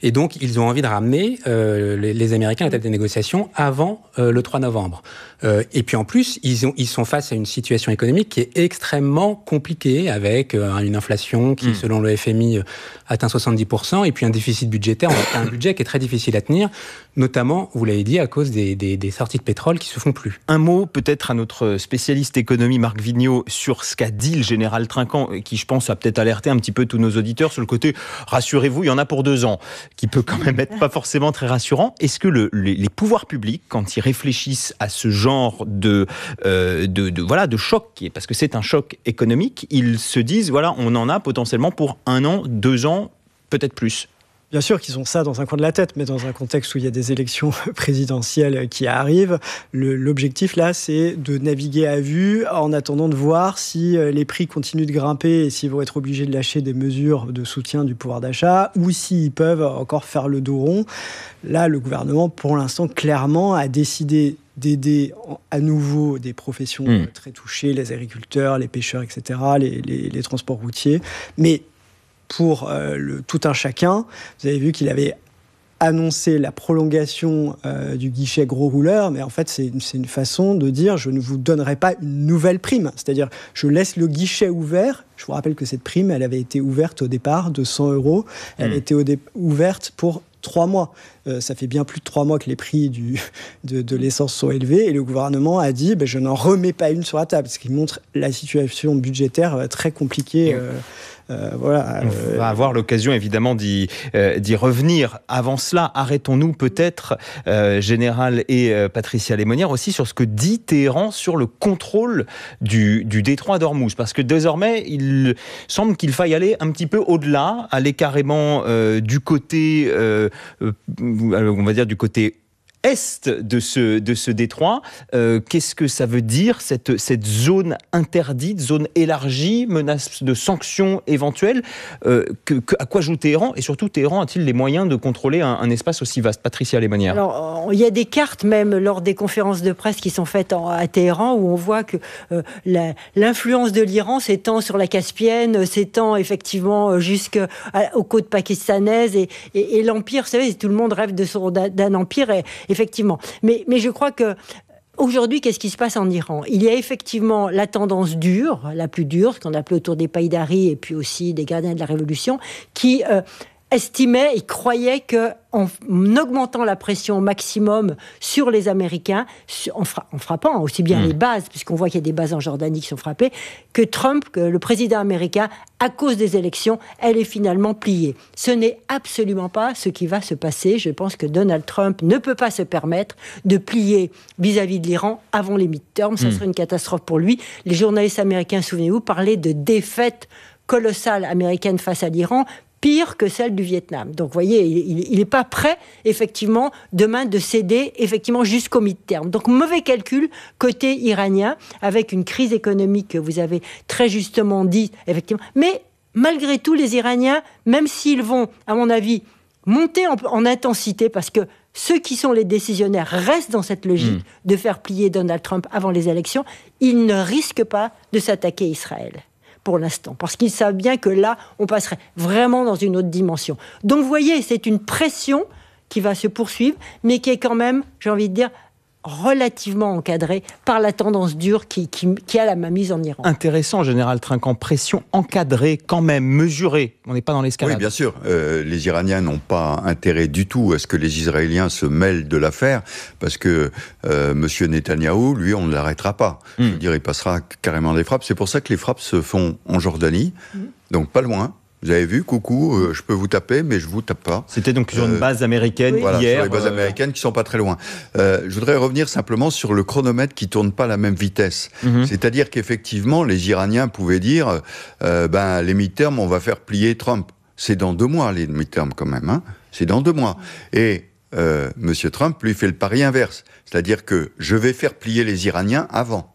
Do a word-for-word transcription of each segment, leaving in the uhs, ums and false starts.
Et donc, ils ont envie de ramener euh, les, les Américains à la table des négociations avant euh, le trois novembre. Euh, et puis en plus, ils, ont, ils sont face à une situation économique qui est extrêmement compliquée, avec euh, une inflation qui, mmh. selon le F M I, euh, atteint soixante-dix pour cent, et puis un déficit budgétaire, un budget qui est très difficile à tenir, notamment, vous l'avez dit, à cause des, des, des sorties de pétrole qui se font plus. Un mot peut-être à notre spécialiste économie, Marc Vigneault, sur ce qu'a dit le général Trinquant, qui je pense a peut-être alerté un petit peu tous nos auditeurs sur le côté « rassurez-vous, il y en a pour deux ans », qui peut quand même être pas forcément très rassurant. Est-ce que le, les, les pouvoirs publics, quand ils réfléchissent à ce genre de, euh, de, de, voilà, de choc, parce que c'est un choc économique, ils se disent voilà, on en a potentiellement pour un an, deux ans, peut-être plus? Bien sûr qu'ils ont ça dans un coin de la tête, mais dans un contexte où il y a des élections présidentielles qui arrivent, le, l'objectif là, c'est de naviguer à vue en attendant de voir si les prix continuent de grimper et s'ils vont être obligés de lâcher des mesures de soutien du pouvoir d'achat ou s'ils peuvent encore faire le dos rond. Là, le gouvernement, pour l'instant, clairement, a décidé d'aider à nouveau des professions mmh. très touchées, les agriculteurs, les pêcheurs, et cetera, les, les, les transports routiers, mais pour euh, le, tout un chacun. Vous avez vu qu'il avait annoncé la prolongation euh, du guichet gros rouleur, mais en fait, c'est une, c'est une façon de dire « je ne vous donnerai pas une nouvelle prime ». C'est-à-dire, je laisse le guichet ouvert. Je vous rappelle que cette prime, elle avait été ouverte au départ de cent euros. Elle mmh. était dé- ouverte pour trois mois. Euh, ça fait bien plus de trois mois que les prix du, de, de l'essence sont élevés, et le gouvernement a dit ben, « je n'en remets pas une sur la table », ce qui montre la situation budgétaire euh, très compliquée. Euh, Euh, voilà, euh... On va avoir l'occasion évidemment d'y, euh, d'y revenir. Avant cela, arrêtons-nous peut-être, euh, Général et euh, Patricia Lémonière, aussi sur ce que dit Téhéran sur le contrôle du, du détroit d'Ormuz. Parce que désormais, il semble qu'il faille aller un petit peu au-delà, aller carrément euh, du côté, euh, euh, on va dire du côté est de ce, de ce détroit. Euh, qu'est-ce que ça veut dire, cette, cette zone interdite, zone élargie, menace de sanctions éventuelles euh, que, que, à quoi joue Téhéran? Et surtout, Téhéran a-t-il les moyens de contrôler un, un espace aussi vaste? Patricia Lémonière. Alors, il y a des cartes, même lors des conférences de presse qui sont faites en, à Téhéran, où on voit que euh, la, l'influence de l'Iran s'étend sur la Caspienne, s'étend effectivement jusqu'aux côtes pakistanaises, et, et, et l'empire, vous savez, tout le monde rêve de son, d'un, d'un empire, et effectivement. Mais, mais je crois que aujourd'hui, qu'est-ce qui se passe en Iran? Il y a effectivement la tendance dure, la plus dure, ce qu'on appelait autour des Païdari et puis aussi des gardiens de la Révolution, qui euh, estimaient et croyaient qu'en augmentant la pression au maximum sur les Américains, en, fra- en frappant aussi bien mmh. les bases, puisqu'on voit qu'il y a des bases en Jordanie qui sont frappées, que Trump, que le président américain, à cause des élections, elle est finalement pliée. Ce n'est absolument pas ce qui va se passer. Je pense que Donald Trump ne peut pas se permettre de plier vis-à-vis de l'Iran avant les midterms. Ça mmh. serait une catastrophe pour lui. Les journalistes américains, souvenez-vous, parlaient de défaite colossale américaine face à l'Iran, pire que celle du Vietnam. Donc, vous voyez, il n'est pas prêt, effectivement, demain de céder, effectivement, jusqu'au mi-terme. Donc, mauvais calcul côté iranien, avec une crise économique que vous avez très justement dit, effectivement. Mais, malgré tout, les Iraniens, même s'ils vont, à mon avis, monter en, en intensité, parce que ceux qui sont les décisionnaires restent dans cette logique mmh. de faire plier Donald Trump avant les élections, ils ne risquent pas de s'attaquer à Israël. Pour l'instant, parce qu'ils savent bien que là, on passerait vraiment dans une autre dimension. Donc, vous voyez, c'est une pression qui va se poursuivre, mais qui est quand même, j'ai envie de dire, relativement encadrée par la tendance dure qui, qui, qui a la mainmise en Iran. Intéressant, Général Trinquant, pression encadrée, quand même, mesurée. On n'est pas dans l'escalade. Oui, bien sûr. Euh, les Iraniens n'ont pas intérêt du tout à ce que les Israéliens se mêlent de l'affaire, parce que euh, M. Netanyahou, lui, on ne l'arrêtera pas. Mm. Je veux dire, il passera carrément des frappes. C'est pour ça que les frappes se font en Jordanie, mm. donc pas loin. Vous avez vu, coucou, euh, je peux vous taper, mais je vous tape pas. C'était donc sur une base américaine euh, voilà, hier. Sur les bases euh... américaines qui sont pas très loin. Euh, je voudrais revenir simplement sur le chronomètre qui tourne pas à la même vitesse. Mm-hmm. C'est-à-dire qu'effectivement, les Iraniens pouvaient dire, euh, ben les midterms, on va faire plier Trump. C'est dans deux mois les midterms quand même, hein. C'est dans deux mois. Et euh, Monsieur Trump lui fait le pari inverse, c'est-à-dire que je vais faire plier les Iraniens avant.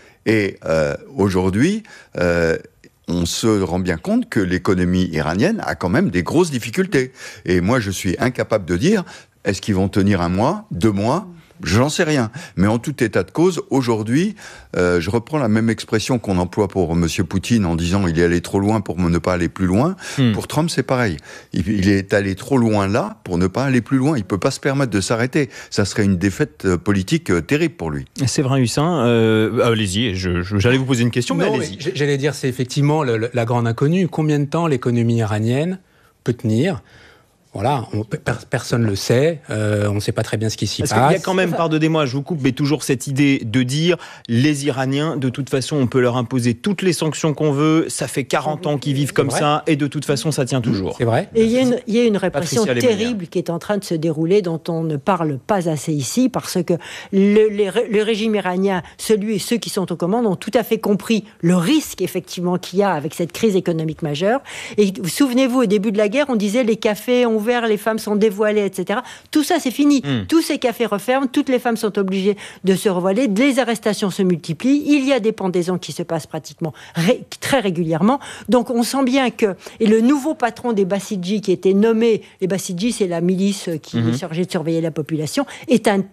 Et euh, aujourd'hui. Euh, on se rend bien compte que l'économie iranienne a quand même des grosses difficultés. Et moi, je suis incapable de dire, est-ce qu'ils vont tenir un mois, deux mois ? J'en sais rien. Mais en tout état de cause, aujourd'hui, euh, je reprends la même expression qu'on emploie pour M. Poutine en disant il est allé trop loin pour ne pas aller plus loin. Hmm. Pour Trump, c'est pareil. Il, il est allé trop loin là pour ne pas aller plus loin. Il ne peut pas se permettre de s'arrêter. Ça serait une défaite politique euh, terrible pour lui. Séverin Hussin, euh, allez-y, je, je, j'allais vous poser une question, mais non, allez-y. Mais j'allais dire, c'est effectivement le, le, la grande inconnue. Combien de temps l'économie iranienne peut tenir ? Voilà, on, personne ne le sait, euh, on ne sait pas très bien ce qui s'y Parce passe. Parce qu'il y a quand même, pardonnez-moi, je vous coupe, mais toujours cette idée de dire les Iraniens, de toute façon, on peut leur imposer toutes les sanctions qu'on veut, ça fait quarante ans qu'ils vivent comme ça, et de toute façon, ça tient toujours. C'est vrai. Et il y a une, il y a une répression terrible qui est en train de se dérouler, dont on ne parle pas assez ici, parce que le, les, le régime iranien, celui et ceux qui sont aux commandes, ont tout à fait compris le risque, effectivement, qu'il y a avec cette crise économique majeure. Et souvenez-vous, au début de la guerre, on disait les cafés ont ouvert, les femmes sont dévoilées, et cetera. Tout ça, c'est fini. Mmh. Tous ces cafés referment, toutes les femmes sont obligées de se revoiler, les arrestations se multiplient, il y a des pendaisons qui se passent pratiquement ré- très régulièrement. Donc on sent bien que... Et le nouveau patron des Bassidji qui était nommé, les Bassidji, c'est la milice qui mmh. est chargée de surveiller la population, est un...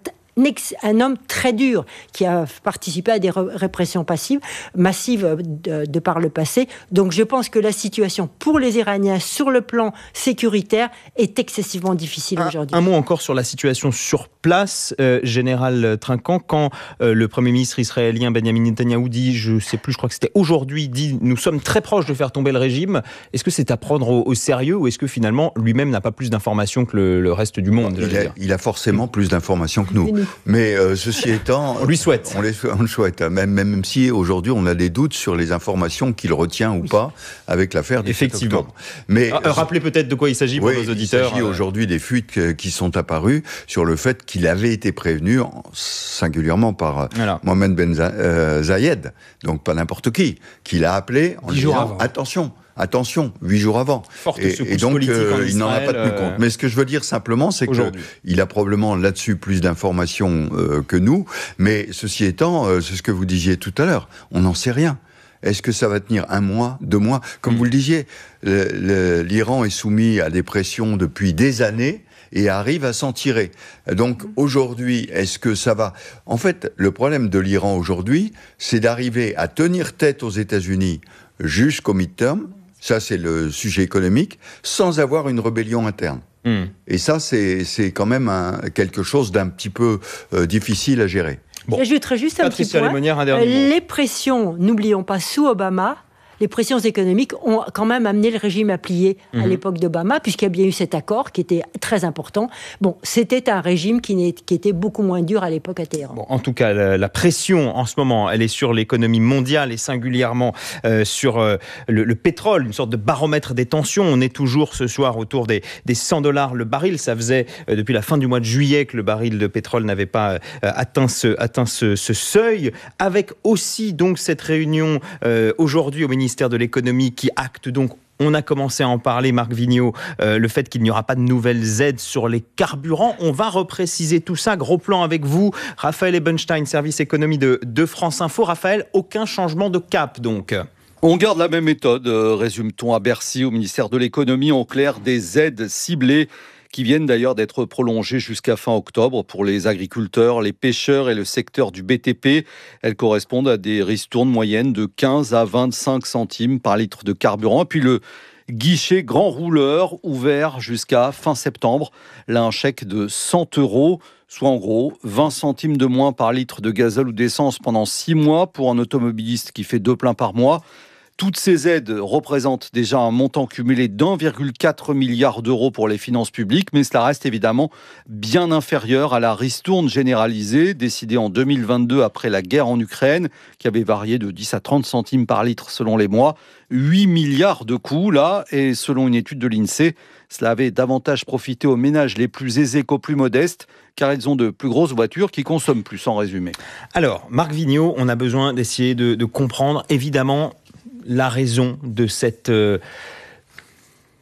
un homme très dur qui a participé à des répressions passives, massives de, de par le passé. Donc je pense que la situation pour les Iraniens sur le plan sécuritaire est excessivement difficile un, aujourd'hui. Un mot encore sur la situation sur place, euh, Général Trinquant, quand euh, le Premier ministre israélien Benjamin Netanyahou dit, je ne sais plus, je crois que c'était aujourd'hui, dit nous sommes très proches de faire tomber le régime, est-ce que c'est à prendre au, au sérieux ou est-ce que finalement lui-même n'a pas plus d'informations que le, le reste du monde? il a, il a forcément plus d'informations que nous. Mais euh, ceci étant, on lui souhaite. On, les, on le souhaite, même, même si aujourd'hui on a des doutes sur les informations qu'il retient ou pas avec l'affaire du sept octobre. Mais ah, euh, rappelez peut-être de quoi il s'agit pour oui, nos auditeurs. Il s'agit aujourd'hui des fuites qui sont apparues sur le fait qu'il avait été prévenu singulièrement par voilà. Mohamed Ben Zayed, donc pas n'importe qui, qui l'a appelé en lui disant attention. Attention, huit jours avant. Forte et, et donc, euh, il n'en a pas tenu compte. Mais ce que je veux dire simplement, c'est qu'il a probablement là-dessus plus d'informations euh, que nous. Mais ceci étant, euh, c'est ce que vous disiez tout à l'heure, on n'en sait rien. Est-ce que ça va tenir un mois, deux mois? Comme mmh. vous le disiez, le, le, l'Iran est soumis à des pressions depuis des années et arrive à s'en tirer. Donc aujourd'hui, est-ce que ça va... En fait, le problème de l'Iran aujourd'hui, c'est d'arriver à tenir tête aux États-Unis jusqu'au midterm. Ça, c'est le sujet économique, sans avoir une rébellion interne. Mmh. Et ça, c'est, c'est quand même un, quelque chose d'un petit peu euh, difficile à gérer. Bon. J'ajouterais juste un Patricia petit point. Lémonière, un dernier mot. Les pressions, n'oublions pas, sous Obama, les pressions économiques ont quand même amené le régime à plier mmh. à l'époque d'Obama, puisqu'il y a bien eu cet accord qui était très important. Bon, c'était un régime qui, n'est, qui était beaucoup moins dur à l'époque à Téhéran. Bon, en tout cas, la, la pression en ce moment, elle est sur l'économie mondiale et singulièrement euh, sur euh, le, le pétrole, une sorte de baromètre des tensions. On est toujours ce soir autour des, des cent dollars le baril. Ça faisait euh, depuis la fin du mois de juillet que le baril de pétrole n'avait pas euh, atteint, ce, atteint ce, ce seuil. Avec aussi donc cette réunion euh, aujourd'hui au ministère de l'économie qui acte donc, on a commencé à en parler, Marc Vigneault, euh, le fait qu'il n'y aura pas de nouvelles aides sur les carburants. On va repréciser tout ça. Gros plan avec vous, Raphaël Ebenstein, service économie de, de France Info. Raphaël, aucun changement de cap donc? On garde la même méthode, euh, résume-t-on à Bercy, au ministère de l'économie, en clair, des aides ciblées qui viennent d'ailleurs d'être prolongées jusqu'à fin octobre pour les agriculteurs, les pêcheurs et le secteur du B T P. Elles correspondent à des ristournes moyennes de quinze à vingt-cinq centimes par litre de carburant. Puis le guichet grand rouleur ouvert jusqu'à fin septembre. Là, un chèque de cent euros, soit en gros vingt centimes de moins par litre de gazole ou d'essence pendant six mois pour un automobiliste qui fait deux pleins par mois. Toutes ces aides représentent déjà un montant cumulé d'un virgule quatre milliard d'euros pour les finances publiques, mais cela reste évidemment bien inférieur à la ristourne généralisée décidée en deux mille vingt-deux après la guerre en Ukraine, qui avait varié de dix à trente centimes par litre selon les mois. huit milliards de coûts, là, et selon une étude de l'INSEE, cela avait davantage profité aux ménages les plus aisés qu'aux plus modestes, car ils ont de plus grosses voitures qui consomment plus, en résumé. Alors, Marc Vigneault, on a besoin d'essayer de, de comprendre, évidemment, la raison de cette, euh,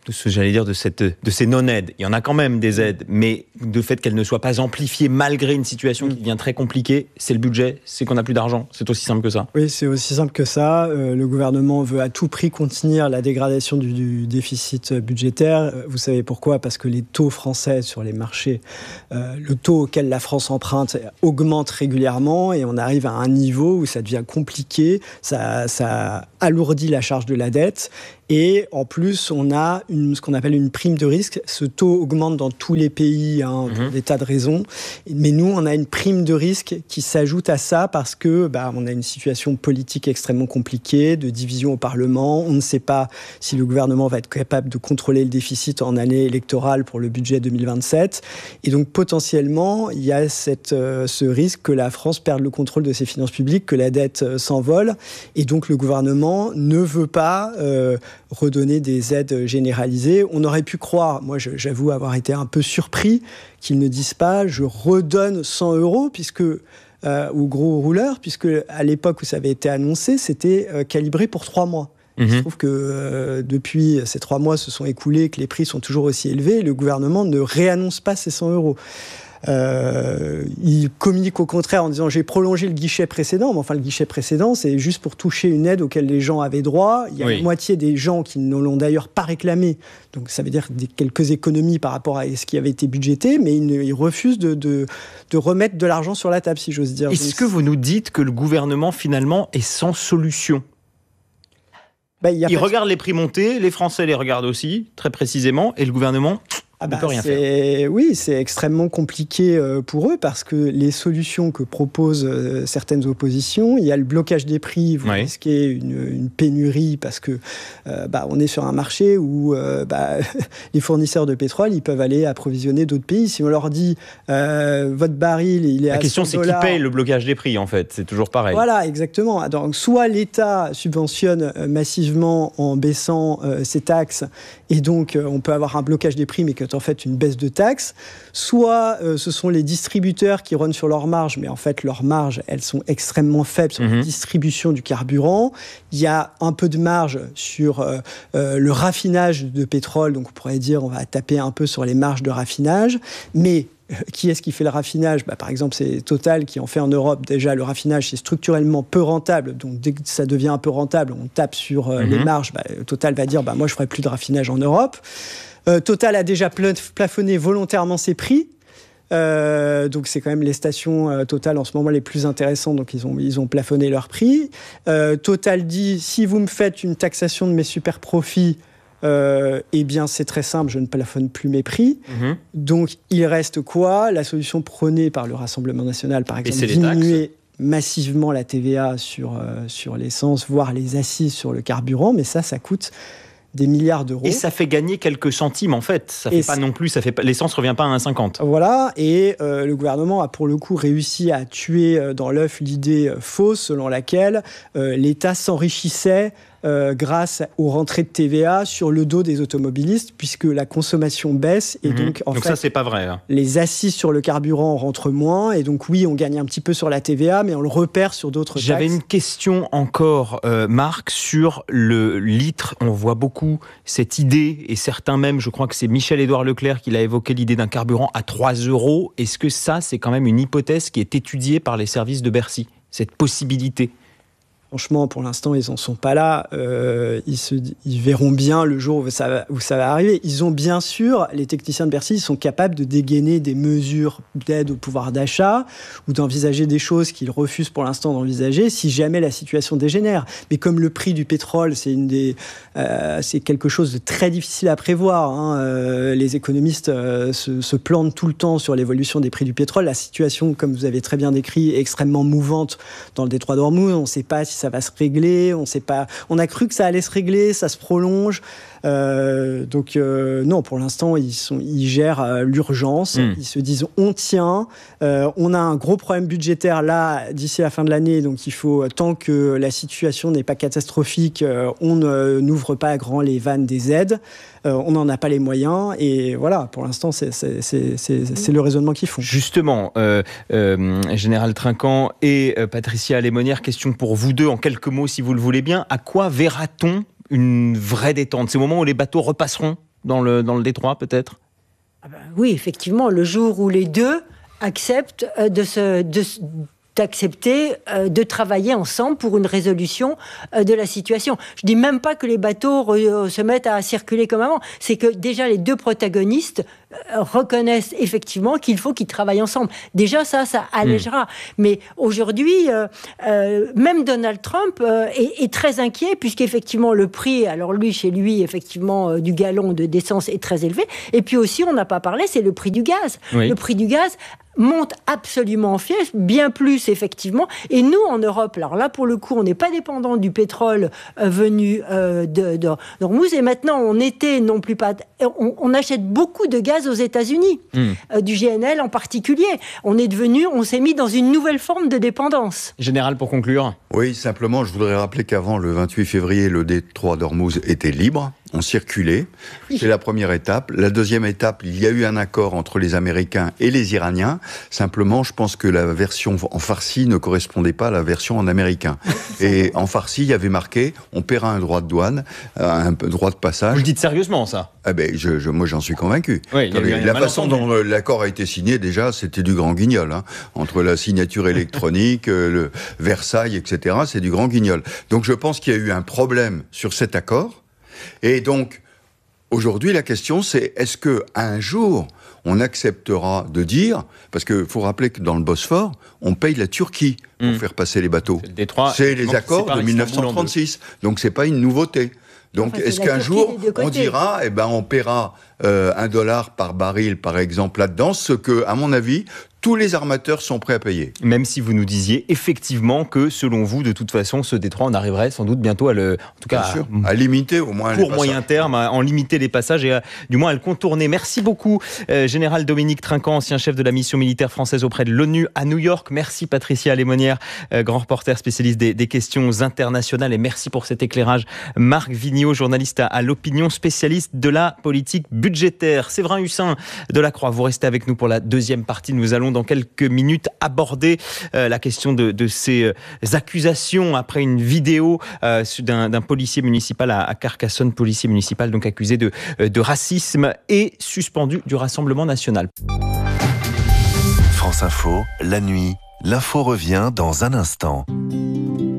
de ce, j'allais dire, de, cette, de ces non-aides. Il y en a quand même des aides, mais le fait qu'elles ne soient pas amplifiées malgré une situation qui devient très compliquée, c'est le budget, c'est qu'on n'a plus d'argent. C'est aussi simple que ça. Oui, c'est aussi simple que ça. Euh, le gouvernement veut à tout prix contenir la dégradation du, du déficit budgétaire. Vous savez pourquoi ? Parce que les taux français sur les marchés, euh, le taux auquel la France emprunte augmente régulièrement et on arrive à un niveau où ça devient compliqué, ça, ça alourdit la charge de la dette. Et en plus, on a une, ce qu'on appelle une prime de risque. Ce taux augmente dans tous les pays, hein, pour mmh. des tas de raisons. Mais nous, on a une prime de risque qui s'ajoute à ça parce que bah, on a une situation politique extrêmement compliquée, de division au Parlement. On ne sait pas si le gouvernement va être capable de contrôler le déficit en année électorale pour le budget deux mille vingt-sept. Et donc, potentiellement, il y a cette, euh, ce risque que la France perde le contrôle de ses finances publiques, que la dette euh, s'envole. Et donc, le gouvernement ne veut pas... Euh, redonner des aides généralisées. On aurait pu croire, moi j'avoue avoir été un peu surpris, qu'ils ne disent pas je redonne cent euros puisque, euh, aux gros rouleurs, puisque à l'époque où ça avait été annoncé, c'était euh, calibré pour trois mois. Mmh. Il se trouve que euh, depuis ces trois mois se sont écoulés, que les prix sont toujours aussi élevés, le gouvernement ne réannonce pas ces cent euros. Euh, il communique au contraire en disant j'ai prolongé le guichet précédent, mais enfin le guichet précédent c'est juste pour toucher une aide auquel les gens avaient droit. Il y a oui. la moitié des gens qui ne l'ont d'ailleurs pas réclamé, donc ça veut dire des, quelques économies par rapport à ce qui avait été budgété, mais ils, ils refusent de, de, de remettre de l'argent sur la table, si j'ose dire. Est-ce donc, que vous nous dites que le gouvernement finalement est sans solution ? bah, il il regarde de... les prix monter, les Français les regardent aussi très précisément, et le gouvernement Ah bah, c'est, oui, c'est extrêmement compliqué pour eux parce que les solutions que proposent certaines oppositions, il y a le blocage des prix, vous oui. risquez une, une pénurie parce que euh, bah, on est sur un marché où euh, bah, les fournisseurs de pétrole, ils peuvent aller approvisionner d'autres pays. Si on leur dit euh, votre baril, il est La à question, cent dollars, c'est qui paye le blocage des prix en fait, c'est toujours pareil. Voilà, exactement. Donc, soit l'État subventionne massivement en baissant euh, ses taxes et donc euh, on peut avoir un blocage des prix, mais que en fait une baisse de taxes, soit euh, ce sont les distributeurs qui runnent sur leurs marges, mais en fait leurs marges, elles sont extrêmement faibles sur mmh. la distribution du carburant. Il y a un peu de marge sur euh, euh, le raffinage de pétrole, donc on pourrait dire on va taper un peu sur les marges de raffinage, mais qui est-ce qui fait le raffinage ? bah, Par exemple, c'est Total qui en fait en Europe. Déjà, le raffinage, c'est structurellement peu rentable. Donc, dès que ça devient un peu rentable, on tape sur euh, mmh. les marges. Bah, Total va dire bah, « moi, je ne ferai plus de raffinage en Europe ». Euh, Total a déjà plafonné volontairement ses prix. Euh, donc c'est quand même les stations euh, Total en ce moment les plus intéressantes, donc ils ont, ils ont plafonné leurs prix. Euh, Total dit si vous me faites une taxation de mes super profits, euh, eh bien c'est très simple, je ne plafonne plus mes prix. Mmh. Donc il reste quoi ? La solution prônée par le Rassemblement national, par exemple, diminuer massivement la T V A sur, euh, sur l'essence, voire les assises sur le carburant, mais ça, ça coûte des milliards d'euros. Et ça fait gagner quelques centimes, en fait. Ça fait et pas non plus, ça fait pas, l'essence ne revient pas à un euro cinquante. Voilà, et euh, le gouvernement a pour le coup réussi à tuer euh, dans l'œuf l'idée euh, fausse selon laquelle euh, l'État s'enrichissait Euh, grâce aux rentrées de T V A sur le dos des automobilistes, puisque la consommation baisse et mmh. donc en donc fait ça c'est pas vrai. Hein. Les assises sur le carburant rentrent moins et donc oui on gagne un petit peu sur la T V A mais on le repère sur d'autres taxes. J'avais une question encore euh, Marc sur le litre. On voit beaucoup cette idée et certains même, je crois que c'est Michel-Édouard Leclerc qui l'a évoqué, l'idée d'un carburant à trois euros. Est-ce que ça c'est quand même une hypothèse qui est étudiée par les services de Bercy, cette possibilité? Franchement, pour l'instant, ils n'en sont pas là. Euh, ils, se, ils verront bien le jour où ça, va, où ça va arriver. Ils ont bien sûr, les techniciens de Bercy, ils sont capables de dégainer des mesures d'aide au pouvoir d'achat ou d'envisager des choses qu'ils refusent pour l'instant d'envisager si jamais la situation dégénère. Mais comme le prix du pétrole, c'est, une des, euh, c'est quelque chose de très difficile à prévoir. Hein. Euh, les économistes euh, se, se plantent tout le temps sur l'évolution des prix du pétrole. La situation, comme vous avez très bien décrit, est extrêmement mouvante dans le détroit d'Ormuz. On ne sait pas si ça va se régler, on sait pas. On a cru que ça allait se régler, ça se prolonge. Euh, donc euh, non, pour l'instant, ils sont, ils gèrent euh, l'urgence. Mmh. Ils se disent on tient. Euh, on a un gros problème budgétaire là d'ici la fin de l'année, donc il faut tant que la situation n'est pas catastrophique, euh, on euh, n'ouvre pas à grand les vannes des aides. Euh, on n'en a pas les moyens et voilà. Pour l'instant, c'est, c'est, c'est, c'est, c'est le raisonnement qu'ils font. Justement, euh, euh, Général Trinquant et euh, Patricia Lémonière, question pour vous deux en quelques mots, si vous le voulez bien. À quoi verra-t-on une vraie détente? C'est au moment où les bateaux repasseront dans le, dans le détroit, peut-être ? Ah ben oui, effectivement, le jour où les deux acceptent de se... De, d'accepter euh, de travailler ensemble pour une résolution euh, de la situation. Je dis même pas que les bateaux re- se mettent à circuler comme avant, c'est que déjà les deux protagonistes euh, reconnaissent effectivement qu'il faut qu'ils travaillent ensemble. Déjà ça, ça allégera. Mmh. Mais aujourd'hui, euh, euh, même Donald Trump euh, est, est très inquiet puisqu'effectivement le prix, alors lui, chez lui, effectivement, euh, du gallon de d'essence est très élevé. Et puis aussi, on n'a pas parlé, c'est le prix du gaz. Oui. Le prix du gaz monte absolument en fièvre, bien plus effectivement. Et nous, en Europe, alors là, pour le coup, on n'est pas dépendant du pétrole euh, venu euh, de, de d'Ormuz. Et maintenant, on était non plus pas... On, on achète beaucoup de gaz aux États-Unis, mmh. euh, du G N L en particulier. On est devenu, on s'est mis dans une nouvelle forme de dépendance. Général, pour conclure. Oui, simplement, je voudrais rappeler qu'avant le vingt-huit février, le détroit d'Ormuz était libre. On circulait, c'est la première étape. La deuxième étape, il y a eu un accord entre les Américains et les Iraniens. Simplement, je pense que la version en farsi ne correspondait pas à la version en américain. Et en farsi, il y avait marqué, on paiera un droit de douane, un droit de passage. Vous le dites sérieusement, ça ? Ah ben, je, je, moi, j'en suis convaincu. Oui, il y a eu, la façon dont l'accord a été signé, déjà, c'était du grand guignol. Hein. Entre la signature électronique, le Versailles, et cetera, c'est du grand guignol. Donc, je pense qu'il y a eu un problème sur cet accord. Et donc, aujourd'hui, la question, c'est est-ce qu'un jour, on acceptera de dire, parce qu'il faut rappeler que dans le Bosphore, on paye la Turquie pour mmh. faire passer les bateaux. C'est, le détroit, c'est les accords de dix-neuf cent trente-six, donc c'est pas une nouveauté. Donc, enfin, est-ce qu'un jour, on dira, eh ben, on paiera euh, un dollar par baril, par exemple, là-dedans, ce que, à mon avis, tous les armateurs sont prêts à payer. Même si vous nous disiez effectivement que, selon vous, de toute façon, ce détroit, on arriverait sans doute bientôt à le, en tout Bien cas, sûr, à, à limiter au moins pour les moyen passages. terme, à en limiter les passages et à, du moins à le contourner. Merci beaucoup, euh, Général Dominique Trinquant, ancien chef de la mission militaire française auprès de l'ONU à New York. Merci Patricia Lémonière, euh, grand reporter spécialiste des, des questions internationales, et merci pour cet éclairage. Marc Vigneault, journaliste à, à l'Opinion, spécialiste de la politique budgétaire. Séverin Hussin de la Croix, vous restez avec nous pour la deuxième partie. Nous allons dans quelques minutes aborder euh, la question de, de ces euh, accusations après une vidéo euh, d'un, d'un policier municipal à, à Carcassonne, policier municipal donc accusé de, euh, de racisme et suspendu du Rassemblement national. France Info, la nuit, l'info revient dans un instant.